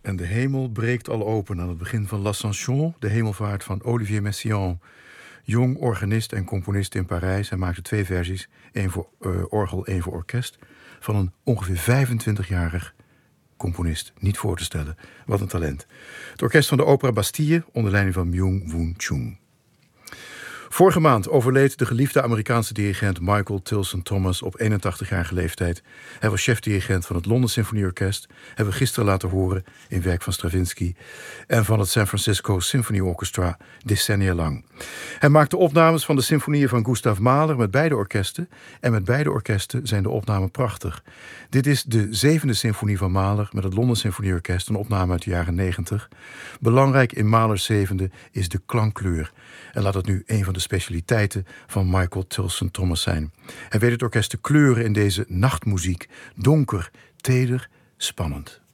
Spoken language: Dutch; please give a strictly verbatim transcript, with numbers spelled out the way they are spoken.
En de hemel breekt al open aan het begin van L'Ascension, de hemelvaart van Olivier Messiaen. Jong organist en componist in Parijs. Hij maakte twee versies, één voor uh, orgel, één voor orkest, van een ongeveer vijfentwintigjarig componist. Niet voor te stellen. Wat een talent. Het orkest van de Opera Bastille onder leiding van Myung-Whun Chung. Vorige maand overleed de geliefde Amerikaanse dirigent Michael Tilson Thomas op eenentachtigjarige leeftijd. Hij was chefdirigent van het London Symfonieorkest, hebben we gisteren laten horen in werk van Stravinsky, en van het San Francisco Symphony Orchestra decennia lang. Hij maakte opnames van de symfonieën van Gustav Mahler met beide orkesten, en met beide orkesten zijn de opnamen prachtig. Dit is de zevende symfonie van Mahler met het London Symfonieorkest, een opname uit de jaren negentig. Belangrijk in Mahlers zevende is de klankkleur. En laat het nu een van de specialiteiten van Michael Tilson Thomas zijn. Hij weet het orkest te kleuren in deze nachtmuziek. Donker, teder, spannend.